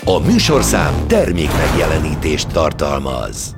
A műsorszám termék megjelenítést tartalmaz.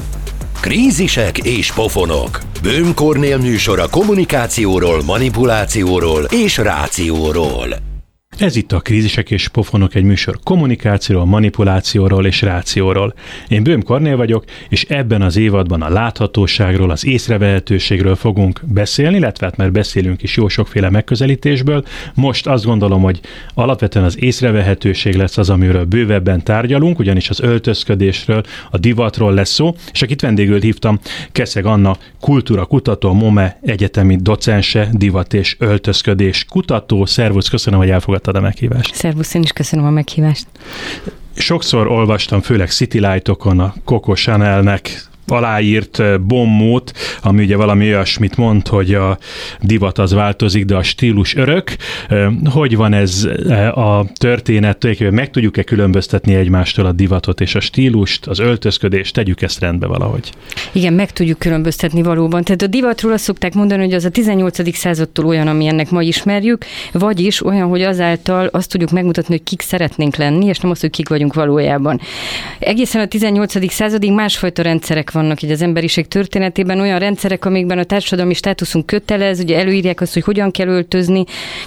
Krízisek és pofonok. Böhm Kornél műsora kommunikációról, manipulációról és rációról. Ez itt a Krízisek és pofonok, egy műsor kommunikációról, manipulációról és rációról. Én Böhm Kornél vagyok, és ebben az évadban a láthatóságról, az észrevehetőségről fogunk beszélni, illetve hát már beszélünk is jó sokféle megközelítésből. Most azt gondolom, hogy alapvetően az észrevehetőség lesz az, amiről bővebben tárgyalunk, ugyanis az öltözködésről, a divatról lesz szó, és akit vendégül hívtam, Keszeg Anna, kultúra kutató, MOME egyetemi docense, divat és öltözködés kutató. Szervusz, köszönöm, hogy elfogadtad a meghívást. Szervusz, én is köszönöm a meghívást. Sokszor olvastam, főleg City Light-okon a Coco Chanelnek aláírt bombót, ami ugye valami olyasmit mond, hogy a divat az változik, de a stílus örök. Hogy van ez a történet? Meg tudjuk-e különböztetni egymástól a divatot és a stílust, az öltözködést? Tegyük ezt rendbe valahogy. Igen, meg tudjuk különböztetni valóban. Tehát a divatról azt szokták mondani, hogy az a 18. századtól olyan, amilyennek ma ismerjük, vagyis olyan, hogy azáltal azt tudjuk megmutatni, hogy kik szeretnénk lenni, és nem azt, hogy kik vagyunk valójában. Egészen a 18. századig másfajta rendszerek vannak így az emberiség történetében, olyan rendszerek, amikben a társadalmi státuszunk kötelez, ugye előírják azt, hogy hogyan kell öltözni.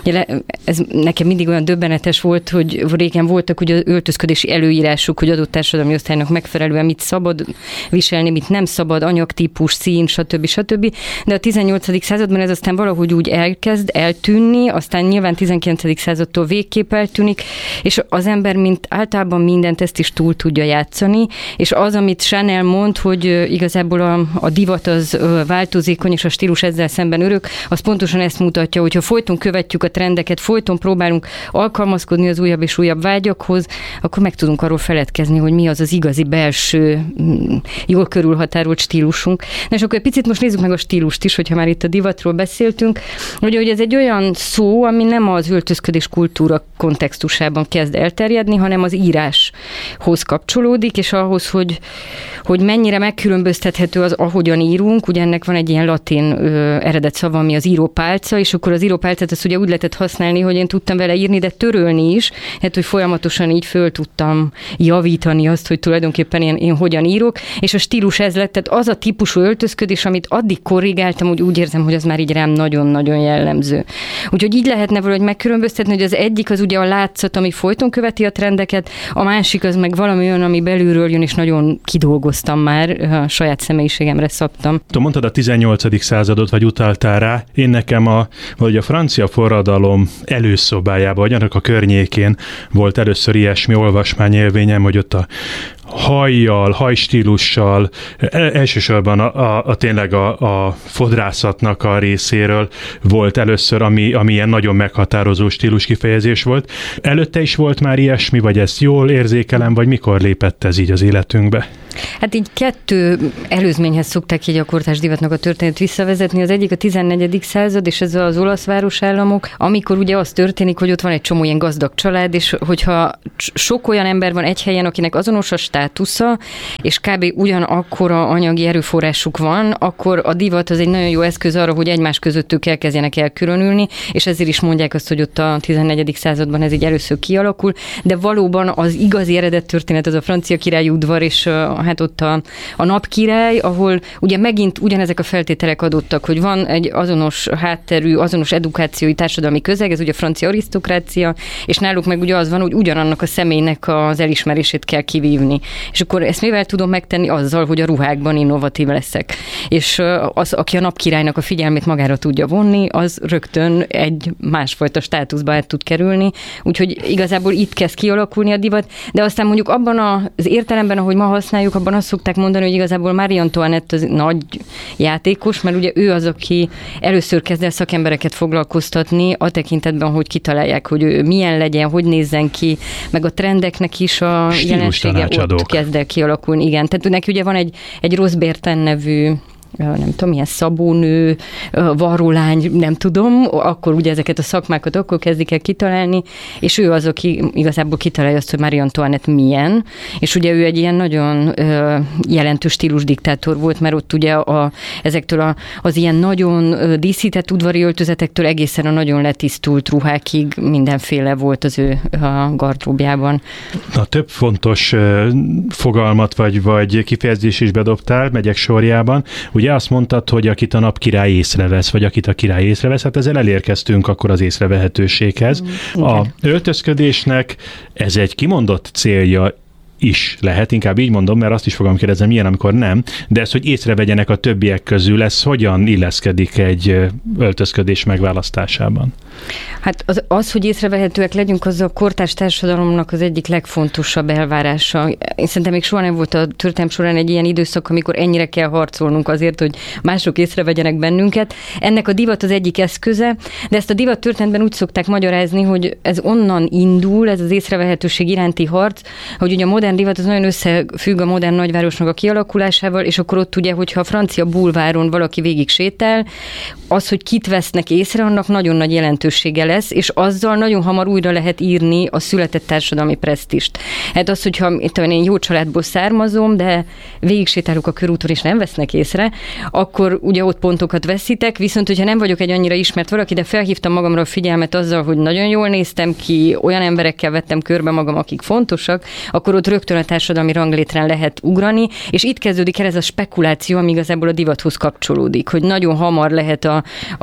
Ez nekem mindig olyan döbbenetes volt, hogy régen voltak ugye öltözködési előírások, hogy adott társadalmi osztálynak megfelelően mit szabad viselni, mit nem szabad, anyagtípus, szín, stb. De a 18. században ez aztán valahogy úgy elkezd eltűnni, aztán nyilván 19. századtól végképp eltűnik, és az ember mint általában mindent ezt is túl tudja játszani, és az, amit Chanel mond, hogy igazából a divat az változékony, és a stílus ezzel szemben örök, az pontosan ezt mutatja, hogyha folyton követjük a trendeket, folyton próbálunk alkalmazkodni az újabb és újabb vágyakhoz, akkor meg tudunk arról feledkezni, hogy mi az az igazi belső, jól körülhatárolt stílusunk. Na és akkor egy picit most nézzük meg a stílust is, hogyha már itt a divatról beszéltünk, hogy ez egy olyan szó, ami nem az öltözködés kultúra kontextusában kezd elterjedni, hanem az íráshoz kapcsolódik, és ahhoz, hogy mennyire megkülönböztethető az, ahogyan írunk. Ugye ennek van egy ilyen latin eredet szava, ami az írópálca, és akkor az írópálcát azt ugye úgy lehetett használni, hogy én tudtam vele írni, de törölni is, hát hogy folyamatosan így föl tudtam javítani azt, hogy tulajdonképpen én hogyan írok, és a stílus ez lett, tehát az a típusú öltözködés, amit addig korrigáltam, hogy úgy érzem, hogy az már így rám nagyon-nagyon jellemző. Úgyhogy így lehetne valahogy megkülönböztetni, hogy az egyik az ugye a látszat, ami folyton követi a trendeket, a másik az meg valami olyan, ami belülről jön, és nagyon kidolgoztam már, a saját személyiségemre szabtam. Te mondtad a 18. századot, vagy utaltál rá. Én nekem a francia forradalom előszobájában, vagy annak a környékén volt először ilyesmi olvasmányélményem, hogy ott a hajjal, hajstílussal, elsősorban tényleg a fodrászatnak a részéről volt először, ami ilyen nagyon meghatározó stílus kifejezés volt. Előtte is volt már ilyesmi, vagy ezt jól érzékelem, vagy mikor lépett ez így az életünkbe? Hát így kettő előzményhez szokták így a kortárs divatnak a történet visszavezetni. Az egyik a 14. század, és ez az olasz városállamok, amikor ugye az történik, hogy ott van egy csomó ilyen gazdag család, és hogyha sok olyan ember van egy helyen, akinek azonos a státusza, és kb. Ugyanakkora anyagi erőforrásuk van, akkor a divat az egy nagyon jó eszköz arra, hogy egymás között ők elkezdjenek elkülönülni, és ezért is mondják azt, hogy ott a 14. században ez így először kialakul, de valóban az igazi eredet történet az a francia királyi udvar, és hát ott a napkirály, ahol ugye megint ugyanezek a feltételek adottak, hogy van egy azonos hátterű, azonos edukációi társadalmi közeg, ez ugye a francia arisztokrácia, és náluk meg ugye az van, hogy ugyanannak a személynek az elismerését kell kivívni. És akkor ezt mivel tudom megtenni? Azzal, hogy a ruhákban innovatív leszek. És az, aki a napkirálynak a figyelmét magára tudja vonni, az rögtön egy másfajta státuszba át tud kerülni. Úgyhogy igazából itt kezd kialakulni a divat, de aztán mondjuk abban az értelemben, ahogy ma használjuk, abban azt szokták mondani, hogy igazából Marie Antoinette az nagy játékos, mert ugye ő az, aki először kezd el szakembereket foglalkoztatni a tekintetben, hogy kitalálják, hogy ő milyen legyen, hogy nézzen ki, meg a trendeknek is a jelensége ott kezd el kialakulni. Igen, tehát neki ugye van egy Rose Bertin nevű nem tudom, ilyen szabónő, varrólány, nem tudom, akkor ugye ezeket a szakmákat akkor kezdik el kitalálni, és ő az, aki igazából kitalálja azt, hogy Marie Antoinette milyen, és ugye ő egy ilyen nagyon jelentős stílusdiktátor volt, mert ott ugye ezektől az ilyen nagyon díszített udvari öltözetektől egészen a nagyon letisztult ruhákig mindenféle volt az ő gardróbjában. Na, több fontos fogalmat vagy kifejezés is bedobtál, megyek sorjában. Ugye azt mondtad, hogy akit a napkirály észrevesz, vagy akit a király észrevesz, hát ezzel elérkeztünk akkor az észrevehetőséghez. A öltözködésnek ez egy kimondott célja is lehet, inkább így mondom, mert azt is fogom kérdezni, milyen, amikor nem, de ez, hogy észrevegyenek a többiek közül, ez hogyan illeszkedik egy öltözködés megválasztásában? Hát az, hogy észrevehetőek legyünk, az a kortárs társadalomnak az egyik legfontosabb elvárása. Én szerintem még soha nem volt a történelem során egy ilyen időszak, amikor ennyire kell harcolnunk azért, hogy mások észrevegyenek bennünket. Ennek a divat az egyik eszköze, de ezt a divat történetben úgy szokták magyarázni, hogy ez onnan indul, ez az észrevehetőség iránti harc, hogy ugye a modern divat az nagyon összefügg a modern nagyvárosnak a kialakulásával, és akkor ott ugye, hogyha a francia bulváron valaki végig sétál, az, hogy kit vesznek észre, annak nagyon nagy jelentősége lesz, és azzal nagyon hamar újra lehet írni a született társadalmi presztist. Hát az, hogyha én jó családból származom, de végig sétálok a körúton, és nem vesznek észre, akkor ugye ott pontokat veszítek, viszont hogyha nem vagyok egy annyira ismert valaki, de felhívtam magamra a figyelmet azzal, hogy nagyon jól néztem ki, olyan emberekkel vettem körbe magam, akik fontosak, akkor ott rögtön a társadalmi ranglétrán lehet ugrani, és itt kezdődik el ez a spekuláció, ami igazából a divathoz kapcsolódik, hogy nagyon hamar lehet a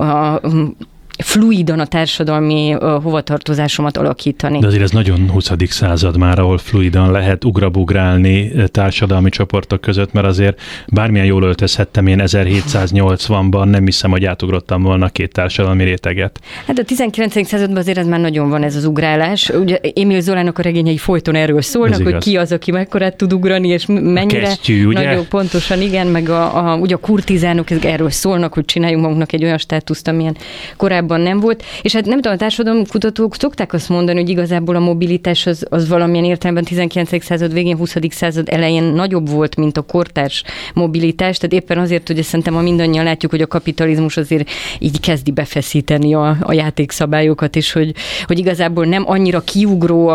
fluidan a társadalmi hovatartozásomat alakítani. De azért ez nagyon 20. század már, ahol fluidan lehet ugrabugrálni társadalmi csoportok között, mert azért bármilyen jól öltözhettem én 1780-ban, nem hiszem, hogy átugrottam volna két társadalmi réteget. Hát a 19. században azért ez már nagyon van, ez az ugrálás. Ugye Émile Zolának a regényei folyton erről szólnak, hogy ki az, aki mekkorát tud ugrani, és mennyire. A kesztyű, ugye? Nagyon pontosan, igen, meg ugye a kurtizánok erről szólnak, hogy csináljunk magunknak egy olyan státuszt, amilyen korábban nem volt, és hát nem tudom, a társadalomkutatók szokták azt mondani, hogy igazából a mobilitás az valamilyen értelemben 19. század végén, 20. század elején nagyobb volt, mint a kortárs mobilitás, tehát éppen azért, hogy szerintem ma mindannyian látjuk, hogy a kapitalizmus azért így kezdi befeszíteni a játékszabályokat, és hogy igazából nem annyira kiugró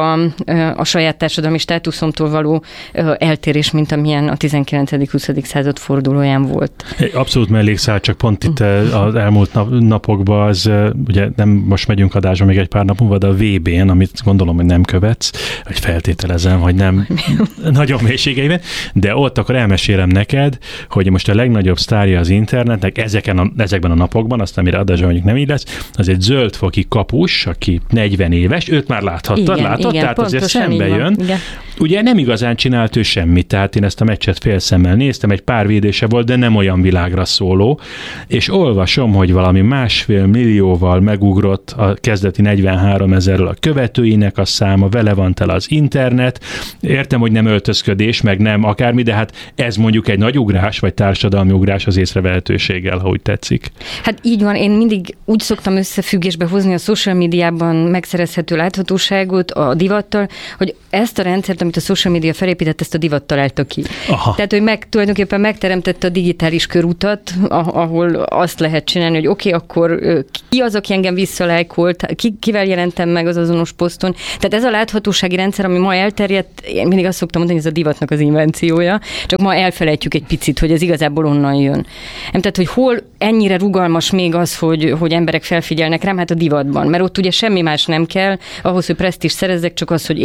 a saját társadalmi státuszomtól való eltérés, mint amilyen a 19.-20. század fordulóján volt. Abszolút mellékszál, csak pont itt az elmúlt napokban az ugye nem most megyünk adásba még egy pár nap múlva, de a VB-n, amit gondolom, hogy nem követsz, vagy feltételezem, hogy nem nagyon mélységeiben, de ott akkor elmesélem neked, hogy most a legnagyobb sztárja az internetnek ezekben a napokban, aztán mire adásban mondjuk nem így lesz, az egy zöldfoki kapus, aki 40 éves, őt már láthattad, látod? Tehát azért szembe jön. Ugye nem igazán csinált ő semmit, tehát én ezt a meccset félszemmel néztem, egy pár védése volt, de nem olyan világra szóló, és olvasom, hogy valami 1,5 millióval megugrott a kezdeti 43 000-ről a követőinek a száma, vele van tele az internet. Értem, hogy nem öltözködés, meg nem akármi, de hát ez mondjuk egy nagy ugrás, vagy társadalmi ugrás az észrevehetőséggel, ha úgy tetszik. Hát így van, én mindig úgy szoktam összefüggésbe hozni a social médiában megszerezhető láthatóságot a divattal, hogy ezt a rendszert, amit a social média felépített, ezt a divat találta ki. Aha. Tehát, hogy tulajdonképpen megteremtette a digitális körutat, ahol azt lehet csinálni, hogy oké, akkor ki az, aki engem visszalájkolt, kivel jelentem meg az azonos poszton. Tehát ez a láthatósági rendszer, ami ma elterjedt, én mindig azt szoktam mondani, hogy ez a divatnak az invenciója, csak ma elfelejtjük egy picit, hogy ez igazából onnan jön. Tehát, hogy hol ennyire rugalmas még az, hogy emberek felfigyelnek rám, hát a divatban, mert ott ugye semmi más nem kell, ahhoz, hogy presztízst szerezzek, csak az, hogy